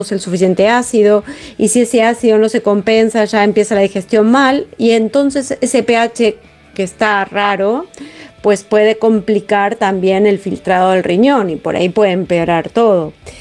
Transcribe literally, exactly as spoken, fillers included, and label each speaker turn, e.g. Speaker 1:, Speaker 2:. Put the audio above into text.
Speaker 1: el suficiente ácido, y si ese ácido no se compensa ya empieza la digestión mal y entonces ese pH que está raro pues puede complicar también el filtrado del riñón y por ahí puede empeorar todo.